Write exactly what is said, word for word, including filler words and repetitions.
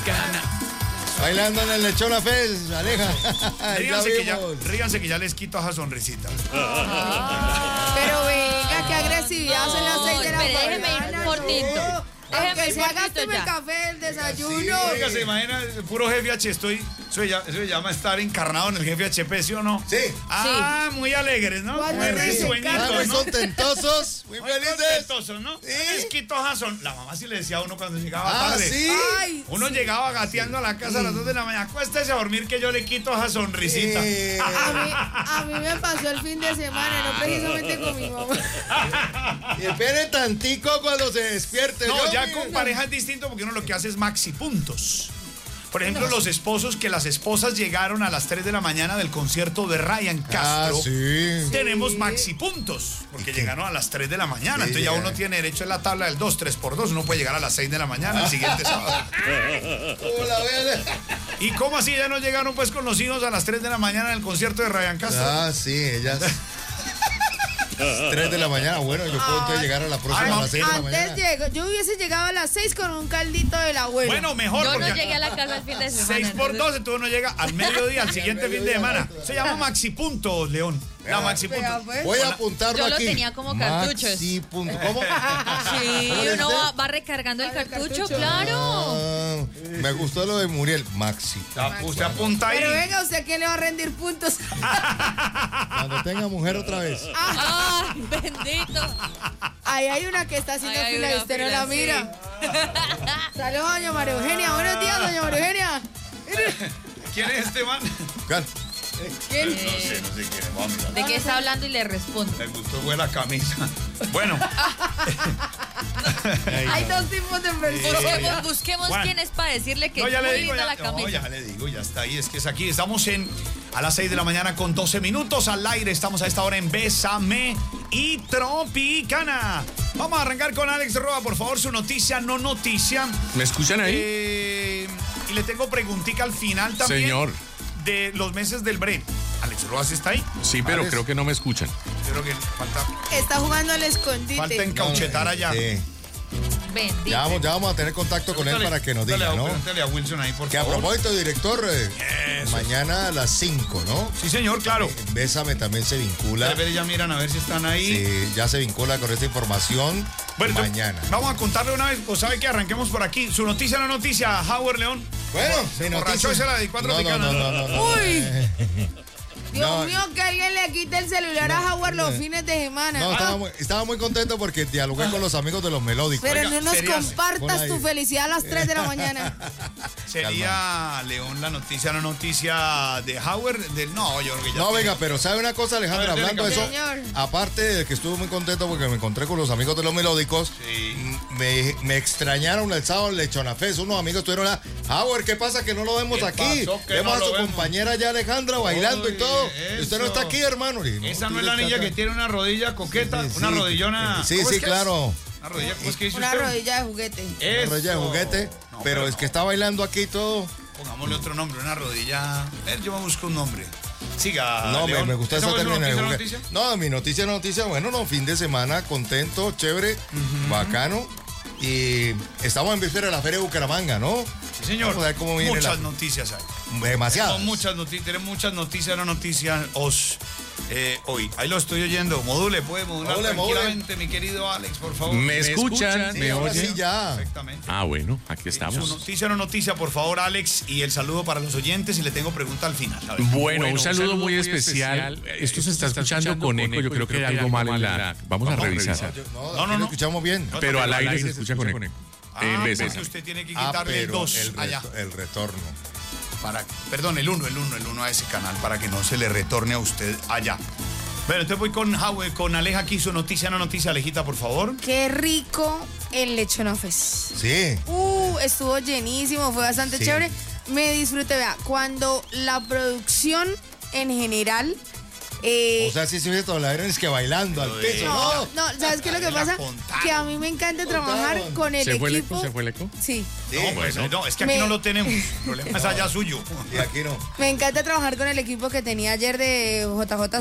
Dominicana. Bailando en el Lechona Fest, Aleja. Ríganse que, ya, ríganse que ya les quito esa sonrisita. Pero venga, qué agresividad, son las seis de la mañana. Déjeme ir cortito. Aunque sea gásteme el café, el desayuno. Oiga, se imagina, el puro jefe H, estoy, eso, ya, eso se llama estar encarnado en el jefe H P, ¿sí o no? Sí. Ah, sí. Muy alegres, ¿no? Muy risueñitos, ¿no? Muy contentosos, muy, muy felices. Contentosos, ¿no? Sí. Les quito Jason. La mamá sí le decía a uno cuando llegaba Ah, tarde. ¿sí? Ay, Uno sí. llegaba gateando a la casa a las dos de la mañana. Acuéstese a dormir que yo le quito esa sonrisita. Sí. A mí, a mí me pasó el fin de semana, no precisamente con mi mamá. Y espere tantico cuando se despierte. No, yo, ya mire. con pareja es distinto porque uno lo que hace es maxi puntos. Por ejemplo, los esposos que las esposas llegaron a las tres de la mañana del concierto de Ryan Castro. Ah, sí. Tenemos maxi puntos porque llegaron a las tres de la mañana. Sí, Entonces ya ya. uno tiene derecho en la tabla del dos, tres por dos. Uno puede llegar a las seis de la mañana el siguiente sábado. Hola, véale. ¿Y cómo así ya no llegaron pues con los hijos a las tres de la mañana en el concierto de Ryan Castro? Ah, sí, ellas. tres de la mañana, bueno, yo puedo entonces llegar a la próxima Ay, a las seis de la mañana. Antes llego, yo hubiese llegado a las seis con un caldito del abuelo. Bueno, mejor. Yo no porque llegué a la casa el fin de semana. seis por dos, entonces uno llega al mediodía, al siguiente fin de semana. Se llama maxi puntos, León. La maxi Vea, puntos. pues. Voy a apuntarlo Yo lo aquí. tenía como cartuchos. Maxi punto. ¿Cómo? Sí, ¿Cómo uno dice? va, va recargando el Ah, el cartucho, cartucho. claro. Ah, me gustó lo de Muriel. Maxi. Ya, usted apunta ahí. Pero venga, ¿usted a quién le va a rendir puntos? Cuando tenga mujer otra vez. Ay, bendito. Ahí hay una que está haciendo Ahí hay fila y una usted no fila, la sí. mira. Saludos, doña María Eugenia. Buenos días, doña María Eugenia. ¿Quién es este man? Claro. ¿Quién? No sé, no sé quién es. Vamos a mirar. ¿De qué está hablando y le respondo? Me gustó buena camisa. Bueno. Hay dos tipos de personas. Busquemos, busquemos Bueno. quién es para decirle que No, ya es le muy digo, linda ya, la camisa. no, ya le digo, ya está ahí. Es que es aquí. Estamos en a las seis de la mañana con doce minutos al aire. Estamos a esta hora en Bésame y Tropicana. Vamos a arrancar con Alex Roa, por favor, su noticia, no noticia. ¿Me escuchan ahí? Eh, y le tengo preguntica al final también. Señor. De los meses del break. Alex Roa, ¿sí está ahí? Sí, pero Alex. creo que no me escuchan. Yo creo que falta, Está jugando al escondite. falta encauchetar allá. Sí. Bendito. Ya vamos, ya vamos a tener contacto con él Pregúntale- para que nos pregúntale diga, a- ¿no? pregúntale a Wilson ahí, por Que a favor. propósito, director, eh, Eso. mañana a las cinco, ¿no? Sí, señor, claro. Eh, Bésame también se vincula. A ver, ya miran a ver si están ahí. Sí, ya se vincula con esta información Bueno, entonces, mañana. vamos a contarle una vez, o sabe que arranquemos por aquí. Su noticia, no noticia, Howard León. Bueno, Se mi emborrachó noticia. y se la dedicó a no, no, Tropicana. no, no, no, no. Uy. Dios No. mío, que alguien le quite el celular a Howard los fines de semana. No, estaba muy, estaba muy contento porque dialogué con los amigos de los melódicos. Pero Oiga, no nos sería- compartas Pon ahí. tu felicidad a las tres de la mañana. Sería, León, la noticia, no noticia de Howard. Del, no, yo creo que ya No, tiene- venga, pero ¿sabe una cosa, Alejandra? A ver, Hablando de eso, Señor. aparte de que estuve muy contento porque me encontré con los amigos de los melódicos, Sí. m- me, me extrañaron el sábado en Lechona Fest. Unos amigos estuvieron allá. Howard, ¿qué pasa que no lo vemos ¿Qué aquí? pasó que Vemos no a su lo vemos? compañera ya Alejandra bailando y Oye, todo. eso. Y usted no está aquí, hermano. Y Esa tú no es la estás niña acá. que tiene una rodilla coqueta, Sí, sí, una sí. rodillona. Sí, ¿cómo sí, es que es? claro. Una rodilla, ¿cómo es que dice Una usted? rodilla de juguete. Una Eso. rodilla de juguete, No, pero es no. que está bailando aquí y todo. Pongámosle otro nombre, una rodilla. A ver, yo me busco un nombre. Siga. No, me, León. me gustó ¿Esa esa fue su término de noticia, juguete. noticia? No, mi noticia, noticia, bueno, no, fin de semana, contento, chévere, bacano. Y estamos en víspera de la Feria de Bucaramanga, ¿no? Sí, señor. Vamos a ver cómo viene Muchas la- noticias hay. Demasiado. Tenemos muchas noticias, tenemos muchas noticias, no noticias os, eh, hoy. Ahí lo estoy oyendo. Module, puede modular Module, tranquilamente, mi querido Alex, por favor. ¿Me escuchan? Sí, ¿Me ahora oyen? sí ya. Perfectamente. Ah, bueno, aquí Su estamos. noticia no noticia, por favor, Alex, y el saludo para los oyentes y le tengo pregunta al final. A ver. Bueno, un saludo muy especial. Esto se está escuchando con eco. Yo creo que hay algo mal en la... Vamos a revisar. No, No, no, aquí no. lo escuchamos bien. No, Pero al pero aire se escucha con eco. Ah, En porque veces. usted tiene que Ah, quitarle el pero dos el, allá. reto- el retorno. Para, perdón, el uno, el uno, el uno a ese canal para que no se le retorne a usted allá. Bueno, entonces voy con Howie, con Aleja aquí, su noticia, no noticia, Alejita, por favor. Qué rico el Lechona Fest. Sí. Uh, estuvo llenísimo, fue bastante Sí. chévere. Me disfruté, vea, cuando la producción en general... eh, O sea, sí se ve todo la es que bailando al Pero peso. de- no, No. no, ¿sabes qué es lo que La pasa? contaron. Que a mí me encanta trabajar Contaron. con el ¿Se fue el eco? equipo. ¿Se fue el eco? Sí, Sí, no, pues, bueno. no, es que aquí Me- no lo tenemos. El problema es allá suyo. Y aquí no. me encanta trabajar con el equipo que tenía ayer de J J